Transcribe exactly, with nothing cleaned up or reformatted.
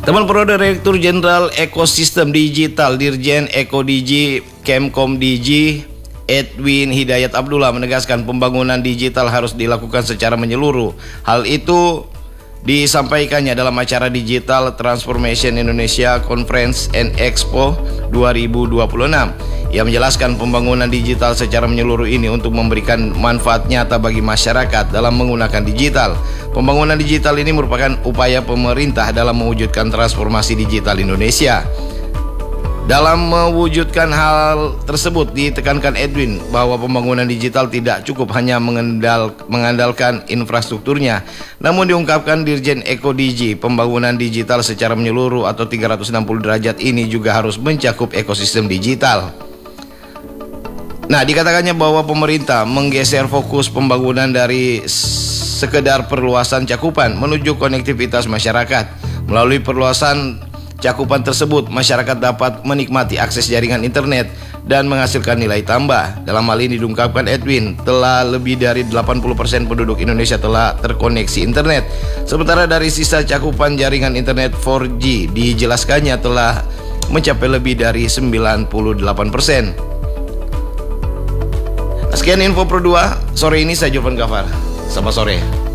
Teman Pro Direktur Jenderal Ekosistem Digital Dirjen Ekodigi Kemkom Digi Edwin Hidayat Abdullah menegaskan pembangunan digital harus dilakukan secara menyeluruh. Hal itu disampaikannya dalam acara Digital Transformation Indonesia Conference and Expo dua ribu dua puluh enam. Ia menjelaskan pembangunan digital secara menyeluruh ini untuk memberikan manfaat nyata bagi masyarakat dalam menggunakan digital. Pembangunan digital ini merupakan upaya pemerintah dalam mewujudkan transformasi digital Indonesia. Dalam mewujudkan hal tersebut, ditekankan Edwin bahwa pembangunan digital tidak cukup hanya mengendal, mengandalkan infrastrukturnya. Namun diungkapkan Dirjen Ekodigi, pembangunan digital secara menyeluruh atau tiga ratus enam puluh derajat ini juga harus mencakup ekosistem digital. Nah, dikatakannya bahwa pemerintah menggeser fokus pembangunan dari sekedar perluasan cakupan menuju konektivitas masyarakat. Melalui perluasan cakupan tersebut, masyarakat dapat menikmati akses jaringan internet dan menghasilkan nilai tambah. Dalam hal ini diungkapkan Edwin, telah lebih dari delapan puluh persen penduduk Indonesia telah terkoneksi internet. Sementara dari sisa cakupan jaringan internet empat G, dijelaskannya telah mencapai lebih dari sembilan puluh delapan persen. Sekian info Pro dua sore ini, saya Jovan Gafar. Selamat sore.